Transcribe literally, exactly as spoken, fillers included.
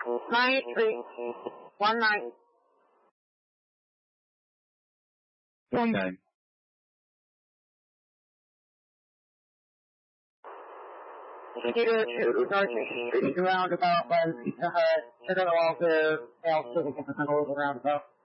nine eight three, one nine. One nine. Peter to Sergeant Street roundabout, but uh, to the wall there, else to the roundabout.